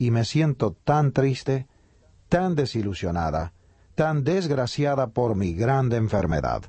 y me siento tan triste, tan desilusionada, tan desgraciada por mi grande enfermedad.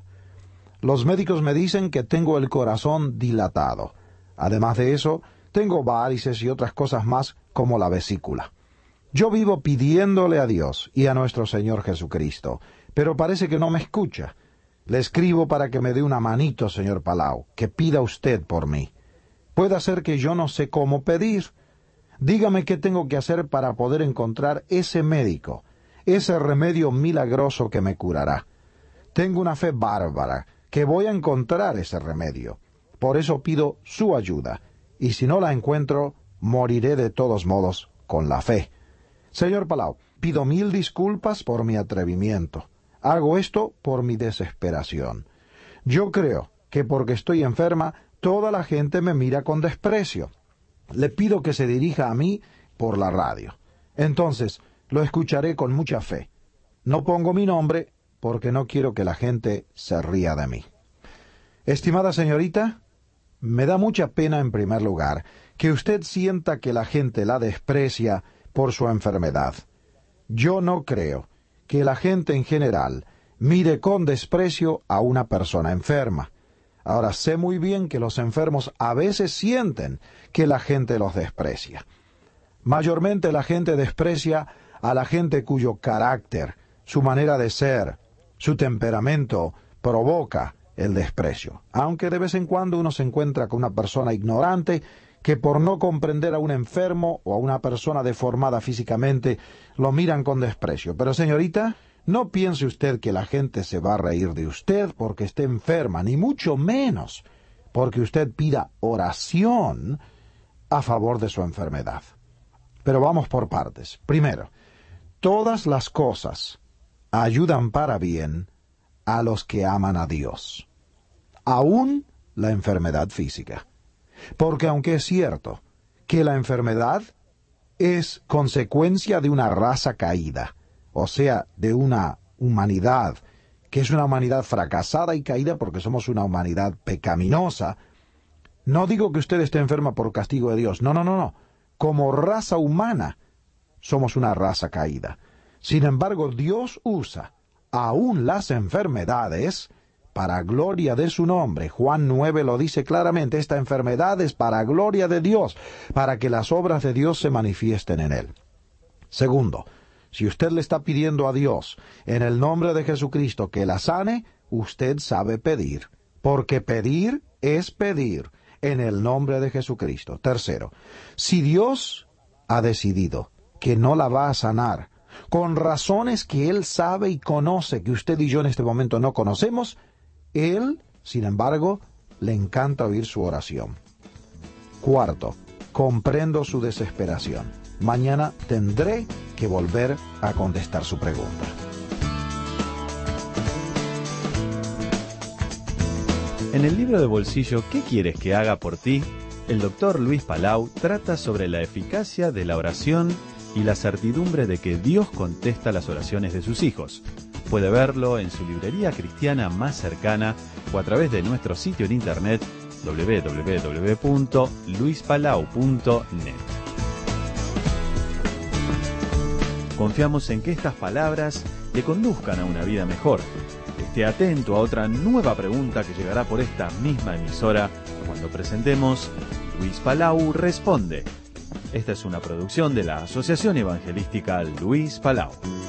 Los médicos me dicen que tengo el corazón dilatado. Además de eso, tengo varices y otras cosas más como la vesícula. Yo vivo pidiéndole a Dios y a nuestro Señor Jesucristo, pero parece que no me escucha. Le escribo para que me dé una manito, señor Palau, que pida usted por mí. Puede ser que yo no sé cómo pedir. Dígame qué tengo que hacer para poder encontrar ese médico, ese remedio milagroso que me curará. Tengo una fe bárbara, que voy a encontrar ese remedio. Por eso pido su ayuda, y si no la encuentro, moriré de todos modos con la fe. Señor Palau, pido 1000 disculpas por mi atrevimiento. Hago esto por mi desesperación. Yo creo que porque estoy enferma, toda la gente me mira con desprecio. Le pido que se dirija a mí por la radio. Entonces, lo escucharé con mucha fe. No pongo mi nombre porque no quiero que la gente se ría de mí. Estimada señorita, me da mucha pena en primer lugar que usted sienta que la gente la desprecia por su enfermedad. Yo no creo que la gente en general mire con desprecio a una persona enferma. Ahora, sé muy bien que los enfermos a veces sienten que la gente los desprecia. Mayormente la gente desprecia a la gente cuyo carácter, su manera de ser, su temperamento provoca el desprecio. Aunque de vez en cuando uno se encuentra con una persona ignorante que por no comprender a un enfermo o a una persona deformada físicamente lo miran con desprecio. Pero señorita, no piense usted que la gente se va a reír de usted porque esté enferma, ni mucho menos porque usted pida oración a favor de su enfermedad. Pero vamos por partes. Primero, todas las cosas ayudan para bien a los que aman a Dios, aún la enfermedad física. Porque aunque es cierto que la enfermedad es consecuencia de una raza caída, o sea, de una humanidad, que es una humanidad fracasada y caída porque somos una humanidad pecaminosa, no digo que usted esté enferma por castigo de Dios, no. Como raza humana, somos una raza caída. Sin embargo, Dios usa aún las enfermedades para gloria de su nombre. Juan 9 lo dice claramente, esta enfermedad es para gloria de Dios, para que las obras de Dios se manifiesten en él. Segundo, si usted le está pidiendo a Dios en el nombre de Jesucristo que la sane, usted sabe pedir, porque pedir es pedir en el nombre de Jesucristo. Tercero, si Dios ha decidido que no la va a sanar, con razones que Él sabe y conoce que usted y yo en este momento no conocemos, Él, sin embargo, le encanta oír su oración. Cuarto, comprendo su desesperación. Mañana tendré que volver a contestar su pregunta. En el libro de bolsillo ¿Qué quieres que haga por ti?, el doctor Luis Palau trata sobre la eficacia de la oración y la certidumbre de que Dios contesta las oraciones de sus hijos. Puede verlo en su librería cristiana más cercana o a través de nuestro sitio en internet www.luispalau.net. Confiamos en que estas palabras le conduzcan a una vida mejor. Esté atento a otra nueva pregunta que llegará por esta misma emisora cuando presentemos Luis Palau Responde. Esta es una producción de la Asociación Evangelística Luis Palau.